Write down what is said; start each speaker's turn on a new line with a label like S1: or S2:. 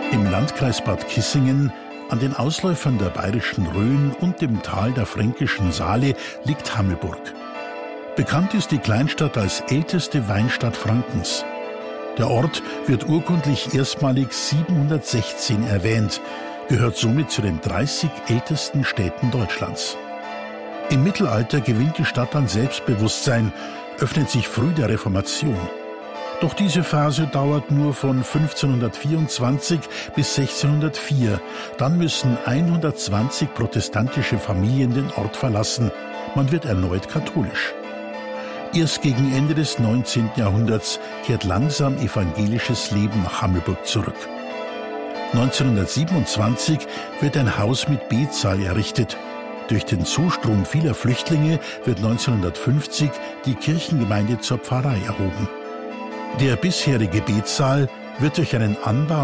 S1: Im Landkreis Bad Kissingen, an den Ausläufern der bayerischen Rhön und dem Tal der fränkischen Saale, liegt Hammelburg. Bekannt ist die Kleinstadt als älteste Weinstadt Frankens. Der Ort wird urkundlich erstmalig 716 erwähnt, gehört somit zu den 30 ältesten Städten Deutschlands. Im Mittelalter gewinnt die Stadt an Selbstbewusstsein, öffnet sich früh der Reformation. Doch diese Phase dauert nur von 1524 bis 1604. Dann müssen 120 protestantische Familien den Ort verlassen. Man wird erneut katholisch. Erst gegen Ende des 19. Jahrhunderts kehrt langsam evangelisches Leben nach Hammelburg zurück. 1927 wird ein Haus mit Betsaal errichtet. Durch den Zustrom vieler Flüchtlinge wird 1950 die Kirchengemeinde zur Pfarrei erhoben. Der bisherige Betsaal wird durch einen Anbau